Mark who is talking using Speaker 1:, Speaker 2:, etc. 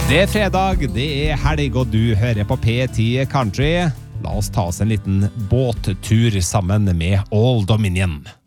Speaker 1: Det fredag, det helg, og du hører på P10 Country. La oss ta oss en liten båttur sammen med Old Dominion.